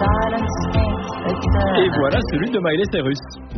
Et voilà celui de Miley Cyrus.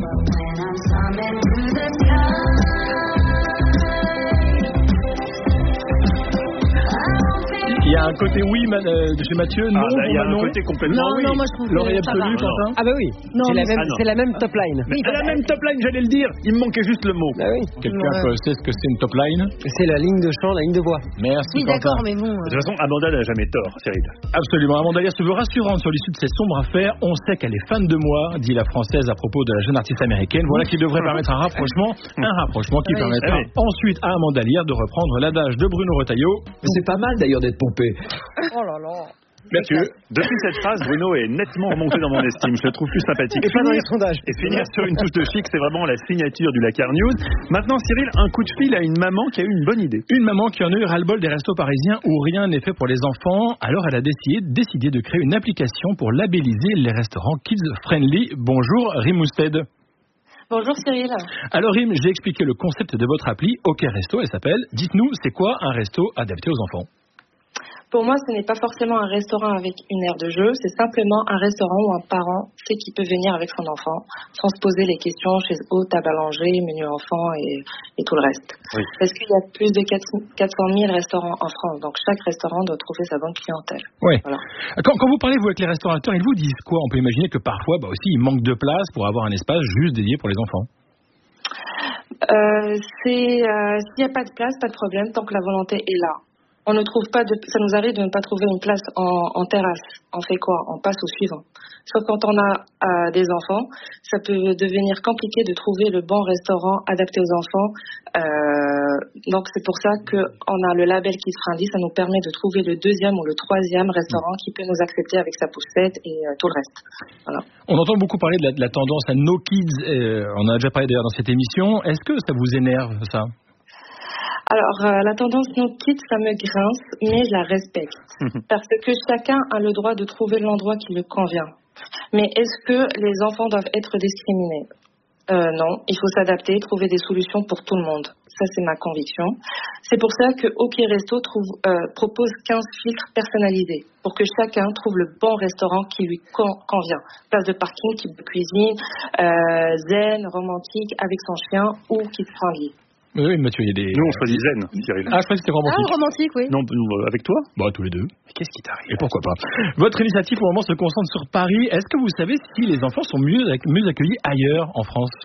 Il y a un côté oui de chez Mathieu, non, il y a un côté complètement oui. Non, moi je trouve que L'oreille ça va. absolue, Quentin. Ah bah oui, Non, c'est la même top line. Mais c'est la même top line, j'allais le dire. Il me manquait juste le mot. Bah oui. Quelqu'un sait ce que c'est une top line? C'est la ligne de chant, la ligne de voix. Merci Oui, Quentin. d'accord, mais bon. De toute façon, Amanda n'a jamais tort, Cyril. Absolument. Amanda Lear se veut rassurante sur l'issue de ces sombres affaires. On sait qu'elle est fan de moi, dit la Française à propos de la jeune artiste américaine. Voilà qui devrait permettre un rapprochement qui permettra ensuite à Amanda Lear de reprendre l'adage de Bruno Retailleau. Mais c'est pas mal d'ailleurs d'être pompé. Oh là là. Mathieu, depuis cette phrase, Bruno est nettement remonté dans mon estime. Je le trouve plus sympathique. Et pas dans les sondages. Et finir sur une touche de chic, c'est vraiment la signature du Dakar News. Maintenant, Cyril, un coup de fil à une maman qui a eu une bonne idée. Une maman qui en a eu ras-le-bol des restos parisiens où rien n'est fait pour les enfants. Alors elle a décidé de créer une application pour labelliser les restaurants kids friendly. Bonjour Rim Mousted. Bonjour Cyril. Alors Rim, j'ai expliqué le concept de votre appli OK Resto. Elle s'appelle. Dites-nous, c'est quoi un resto adapté aux enfants? Pour moi, ce n'est pas forcément un restaurant avec une aire de jeu, c'est simplement un restaurant où un parent sait qu'il peut venir avec son enfant sans se poser les questions chez table à langer, menu enfant et tout le reste. Oui. Parce qu'il y a plus de 400 000 restaurants en France, donc chaque restaurant doit trouver sa bonne clientèle. Oui. Voilà. Quand vous parlez vous avec les restaurateurs, ils vous disent quoi? On peut imaginer que parfois aussi il manque de place pour avoir un espace juste dédié pour les enfants. S'il n'y a pas de place, pas de problème, tant que la volonté est là. On ne trouve pas ça nous arrive de ne pas trouver une place en terrasse. On fait quoi? On passe au suivant. Sauf quand on a des enfants, ça peut devenir compliqué de trouver le bon restaurant adapté aux enfants. Donc c'est pour ça qu'on a le label Kids Friendly. Ça nous permet de trouver le deuxième ou le troisième restaurant qui peut nous accepter avec sa poussette et tout le reste. Voilà. On entend beaucoup parler de la tendance à No Kids. On en a déjà parlé d'ailleurs dans cette émission. Est-ce que ça vous énerve ça? Alors, la tendance No Kids, ça me grince, mais je la respecte. Parce que chacun a le droit de trouver l'endroit qui lui convient. Mais est-ce que les enfants doivent être discriminés? Non, il faut s'adapter, trouver des solutions pour tout le monde. Ça, c'est ma conviction. C'est pour ça que OK Resto propose 15 filtres personnalisés pour que chacun trouve le bon restaurant qui lui convient. Place de parking, type de cuisine, zen, romantique, avec son chien ou kids friendly. Oui, Mathieu, il y a des... Nous, on choisit zen, Cyril. Ah, je crois que c'était romantique. Ah, romantique, oui. Non, avec toi? Bah, tous les deux. Mais qu'est-ce qui t'arrive? Et pourquoi pas. Votre initiative, pour le moment, se concentre sur Paris. Est-ce que vous savez si les enfants sont mieux accueillis ailleurs en France?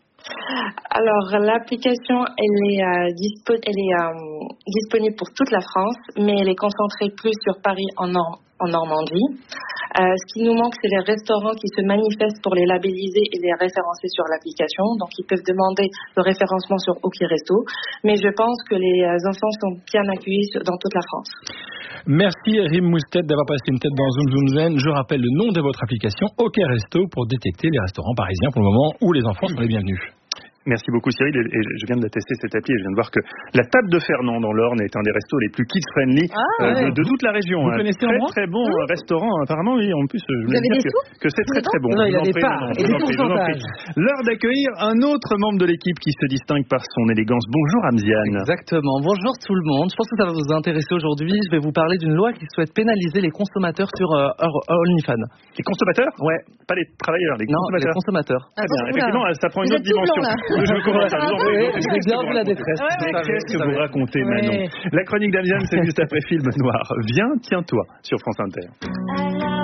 Alors, l'application, elle est disponible pour toute la France, mais elle est concentrée plus sur Paris en Normandie. Ce qui nous manque, c'est les restaurants qui se manifestent pour les labelliser et les référencer sur l'application. Donc, ils peuvent demander le référencement sur OK Resto. Mais je pense que les enfants sont bien accueillis dans toute la France. Merci Rim Moustet d'avoir passé une tête dans Zoom Zoom Zen. Je rappelle le nom de votre application OK Resto pour détecter les restaurants parisiens pour le moment où les enfants sont les bienvenus. Merci beaucoup Cyril, et je viens de la tester cette appli et je viens de voir que la table de Fernand dans l'Orne est un des restos les plus kids friendly de toute la région. Vous connaissez au moins? Très bon restaurant apparemment, oui, en plus je Vous avez des sous? que c'est très bon. Non, il y a des parts et des pourcentages. L'heure d'accueillir un autre membre de l'équipe qui se distingue par son élégance. Bonjour Amziane. Exactement, bonjour tout le monde. Je pense que ça va vous intéresser aujourd'hui. Je vais vous parler d'une loi qui souhaite pénaliser les consommateurs sur OnlyFans. Les consommateurs? Ouais. Pas les travailleurs, les consommateurs. Les consommateurs. Très bien, effectivement, ça prend une autre dimension. Je commence à vous J'ai bien vu la détresse. Mais qu'est-ce que vous racontez, Manon? La chronique d'Amziane, c'est juste après Film Noir. Viens, tiens-toi sur France Inter.